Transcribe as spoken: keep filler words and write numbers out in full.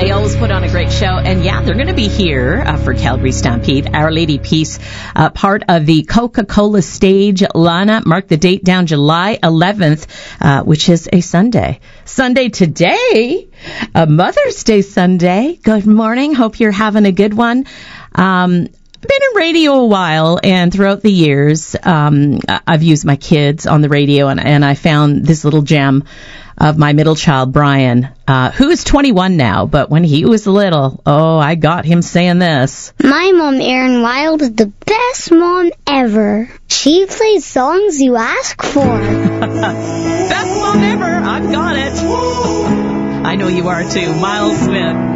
They always put on a great show. And yeah, they're going to be here uh, for Calgary Stampede. Our Lady Peace, uh, part of the Coca-Cola stage lineup. Mark the date down July eleventh, uh, which is a Sunday. Sunday today, a Mother's Day Sunday. Good morning. Hope you're having a good one. Um, I've been in radio a while, and throughout the years, um, I've used my kids on the radio, and, and I found this little gem of my middle child, Brian, uh, who is twenty-one now, but when he was little, oh, I got him saying this. My mom, Erin Wild, is the best mom ever. She plays songs you ask for. Best mom ever. I've got it. I know you are too. Miles Smith.